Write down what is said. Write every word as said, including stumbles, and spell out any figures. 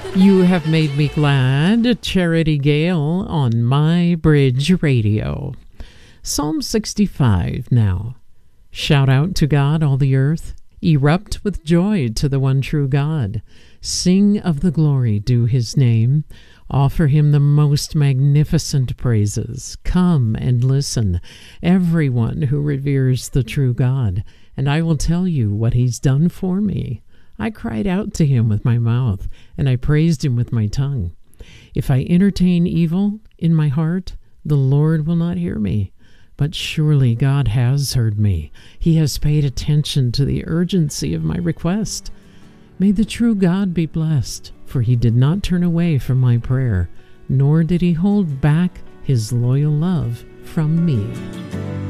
You have made me glad, Charity Gale on My Bridge Radio. Psalm sixty-five now. Shout out to God, all the earth. Erupt with joy to the one true God. Sing of the glory due his name. Offer him the most magnificent praises. Come and listen, everyone who reveres the true God, and I will tell you what he's done for me. I cried out to him with my mouth, and I praised him with my tongue. If I entertain evil in my heart, the Lord will not hear me. But surely God has heard me. He has paid attention to the urgency of my request. May the true God be blessed, for he did not turn away from my prayer, nor did he hold back his loyal love from me.